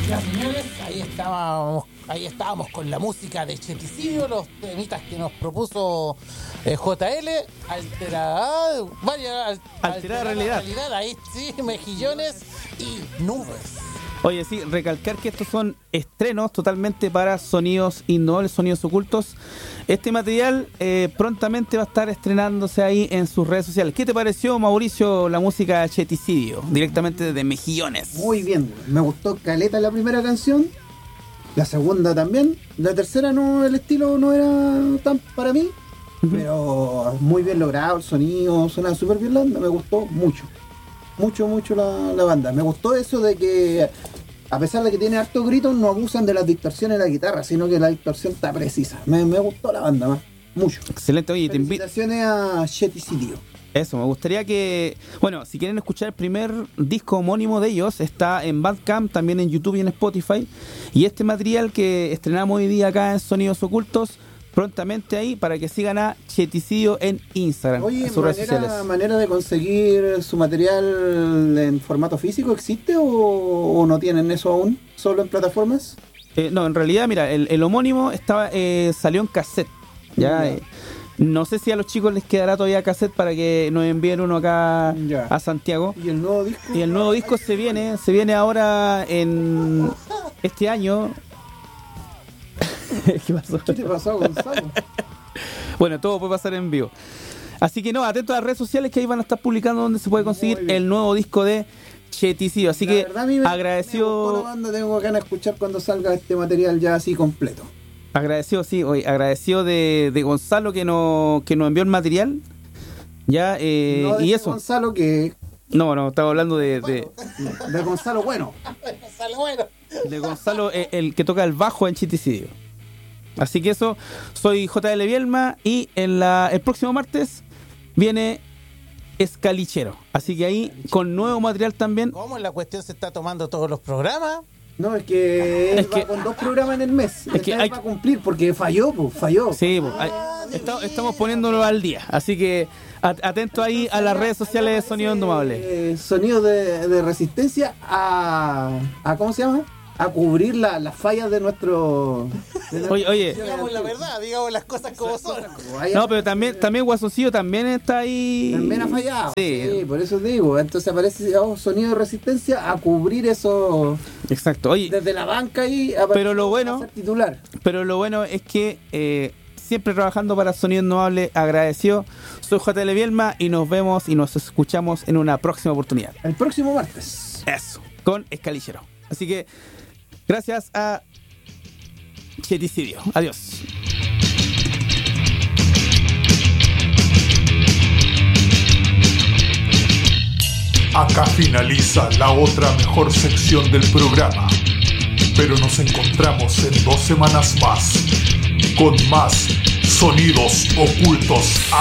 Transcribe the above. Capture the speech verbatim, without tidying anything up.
Ya, señores, ahí estábamos, ahí estábamos con la música de Cheticidio, los temitas que nos propuso eh, J L, alterada, vaya, al, alterada, alterada realidad. realidad, ahí sí, mejillones y nubes. Oye, sí, recalcar que estos son estrenos totalmente para Sonidos Innovables, Sonidos Ocultos. Este material eh, prontamente va a estar estrenándose ahí en sus redes sociales. ¿Qué te pareció, Mauricio, la música Cheticidio, directamente desde Mejillones? Muy bien, me gustó caleta la primera canción, la segunda también, la tercera no, el estilo no era tan para mí, uh-huh. pero muy bien logrado, el sonido, suena súper bien la banda, me gustó mucho. Mucho, mucho la, la banda. Me gustó eso de que, a pesar de que tiene hartos gritos, no abusan de las distorsiones de la guitarra, sino que la distorsión está precisa. Me, me gustó la banda más. Mucho. Excelente. Oye, te invito. Felicitaciones a Cheticidio. Eso, me gustaría que... Bueno, si quieren escuchar el primer disco homónimo de ellos, está en Bandcamp, también en YouTube y en Spotify. Y este material que estrenamos hoy día acá en Sonidos Ocultos, prontamente ahí para que sigan a Cheticidio en Instagram. Oye, en sus redes manera, sociales. ¿manera de conseguir su material en formato físico existe o, o no tienen eso aún? ¿Solo en plataformas? Eh, no, en realidad, mira, el, el homónimo estaba eh, salió en cassette. Ya, Ya. Eh, no sé si a los chicos les quedará todavía cassette para que nos envíen uno acá Ya. a Santiago. ¿Y el nuevo disco? Y el nuevo disco se viene, se viene ahora en este año. ¿Qué pasó? ¿Qué te pasó, Gonzalo? Bueno, todo puede pasar en vivo. Así que no, atento a las redes sociales que ahí van a estar publicando donde se puede conseguir el nuevo disco de Cheticidio. Así La que verdad, a mí me, agradeció. me gustó la banda, tengo ganas de escuchar cuando salga este material ya así completo. Agradeció, sí, hoy agradeció de, de Gonzalo que nos que nos envió el material. Ya, eh, No de y ese eso. Gonzalo que... No, no, estaba hablando de, de, De Gonzalo Bueno. Sale bueno. de Gonzalo, eh, el que toca el bajo en Cheticidio. Así que eso, soy J L Bielma y en la, el próximo martes viene Escalichero. Así que ahí con nuevo material también. ¿Cómo la cuestión se está tomando todos los programas? No, es que él Es va que- con dos programas en el mes. es que Esta vez hay- va a cumplir porque falló, pues, falló. Sí, pues, ahí- está- estamos poniéndolo al día. Así que at- atento ahí a las redes sociales de Sonido Indomable. Eh, sonido de, de resistencia a, a... ¿Cómo se llama? A cubrir la- las fallas de nuestro... de nuestro- Oye, oye. Digamos la verdad, digamos las cosas como son. Vaya- No, pero también, también Guasoncillo también está ahí. También ha fallado. Sí, Sí, por eso digo. Entonces aparece oh, sonido de resistencia a cubrir eso exacto. Oye, desde la banca ahí. a- Pero lo bueno- a ser titular. pero lo bueno es que eh, siempre trabajando para Sonido Indomable, agradecido. Soy J L Bielma y nos vemos y nos escuchamos en una próxima oportunidad. El próximo martes. Eso, con Escalichero. Así que, gracias a Cheticidio. Adiós. Acá finaliza la otra mejor sección del programa, pero nos encontramos en dos semanas más con más Sonidos Ocultos.